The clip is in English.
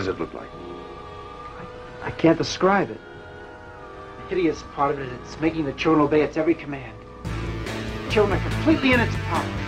does it look like? I can't describe it. The hideous part of it is it's making the children obey its every command. The children are completely in its power.